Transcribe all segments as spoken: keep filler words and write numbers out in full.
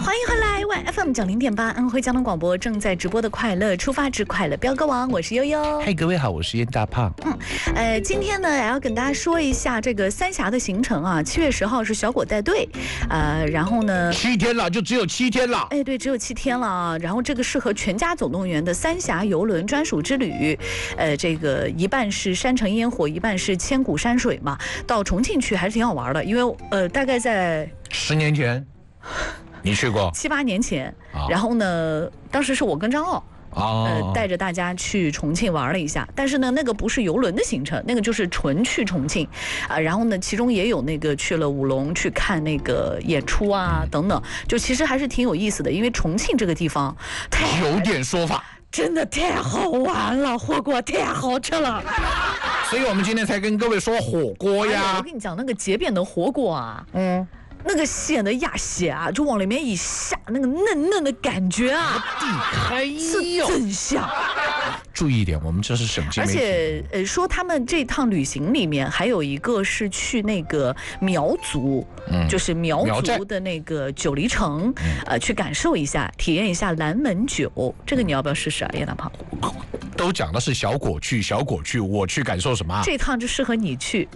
欢迎回来 ，Y F M 九零点八，安徽交通广播正在直播的快乐出发之快乐飙歌王，我是悠悠。 嗨，各位好，我是燕大胖。 嗯，呃，今天呢，也要跟大家说一下这个三峡的行程啊。七月十号是小果带队，呃，然后呢， 七天了，就只有七天了。 哎，对，只有七天了啊。然后这个适合全家总动员的三峡游轮专属之旅，呃，这个一半是山城烟火，一半是千古山水嘛。到重庆去还是挺好玩的，因为呃，大概在十年前。你去过？ 七八年前， 啊、 然后呢，当时是我跟张傲。 哦、 呃，带着大家去重庆玩了一下，但是呢，那个不是游轮的行程，那个就是纯去重庆，啊、呃，然后呢，其中也有那个去了舞龙去看那个演出啊，等等，就其实还是挺有意思的，因为重庆这个地方太有点说法， 真的太好玩了，火锅太好吃了， 所以我们今天才跟各位说火锅呀。 哎、我跟你讲，那个街边的火锅啊，嗯。那个鲜的鸭血啊，就往里面一下，那个嫩嫩的感觉啊， 地开是真香。 注意一点，我们这是省级媒体。 而且，呃，说他们这趟旅行里面还有一个是去那个苗族，嗯、就是苗族的那个九黎城，呃，去感受一下，体验一下蓝门酒。这个你要不要试试啊，叶大胖？ 都讲的是小果去，小果去，我去感受什么？ 这趟就适合你去。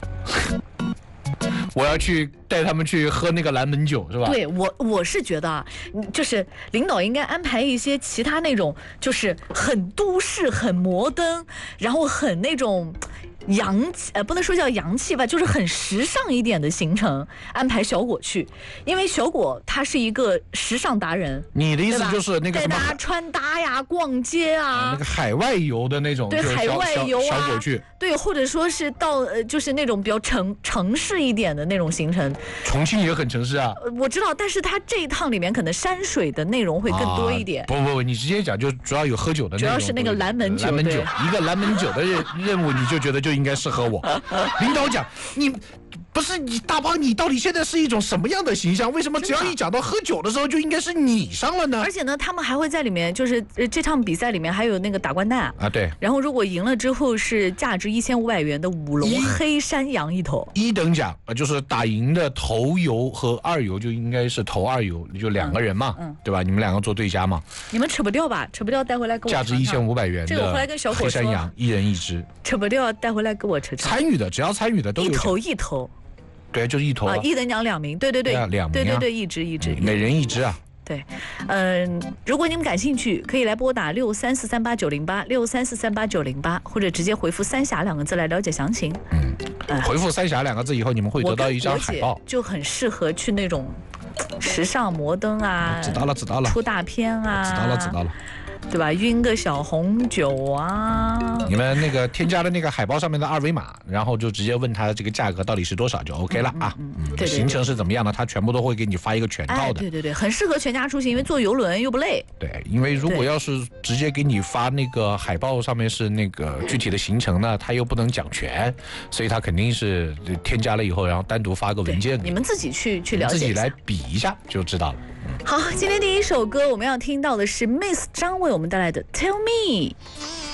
我要去带他们去喝那个蓝门酒，是吧？ 对，我我是觉得啊，就是领导应该安排一些其他那种，就是很都市、很摩登，然后很那种洋气，呃，不能说叫洋气吧，就是很时尚一点的行程，安排小果去，因为小果他是一个时尚达人。 你的意思就是那个什么？ 带大家穿搭呀、逛街啊， 啊那个海外游的那种， 对，海外游啊， 小果去。 对，或者说是到呃，就是那种比较城城市一点的那种行程。 重庆也很城市啊， 我知道，但是它这一趟里面可能山水的内容会更多一点。 啊、不不不，你直接讲，就主要有喝酒的内容， 主要是那个蓝门酒。 蓝门酒，一个蓝门酒的任任务，你就觉得就应该适合我。领导讲，你不是你大胖，你到底现在是一种什么样的形象？为什么只要一讲到喝酒的时候，就应该是你上了呢？ 而且呢，他们还会在里面，就是呃这场比赛里面还有那个打官蛋啊，对。 然后如果赢了之后，是价值一千五百元的舞龙黑山羊一头。 一等奖啊，就是打赢的头游和二游就应该是头二游，就两个人嘛，嗯嗯、对吧？你们两个做对家嘛。 你们吃不掉吧？吃不掉带回来给我尝尝。 价值一千五百元的， 这个我后来跟小伙说， 黑山羊一人一只。 吃不掉带回来给我吃吃。 参与的只要参与的都有。 一头一头。 对，就是一头啊， 一等奖两名，对对对， 对啊，两名、啊， 对对对，一只一只， 每人一只啊。 对，嗯、呃，如果你们感兴趣，可以来拨打六三四三八九零八六三四三八九零八，或者直接回复“三峡”两个字来了解详情。 嗯，呃、回复“三峡”两个字以后，你们会得到一张海报， 就很适合去那种时尚摩登啊， 知道了知道了， 出大片啊， 知道了知道了。 对吧？晕个小红酒啊！ 你们那个添加了那个海报上面的二维码，然后就直接问他这个价格到底是多少就 OK 了啊。 嗯，嗯对, 对, 对， 行程是怎么样的，他全部都会给你发一个全套的。 哎、对对对，很适合全家出行，因为坐游轮又不累。 对，因为如果要是直接给你发那个海报上面是那个具体的行程呢，他又不能讲全，所以他肯定是添加了以后，然后单独发个文件给你们自己去去了解， 自己来比一下就知道了。 好，今天第一首歌我们要听到的是 Miss 张为我们带来的 Tell Me。